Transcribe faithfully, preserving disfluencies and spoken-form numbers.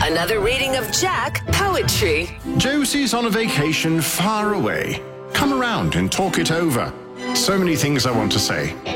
Another reading of Jack Poetry. Josie's on a vacation far away. Come around and talk it over. So many things I want to say.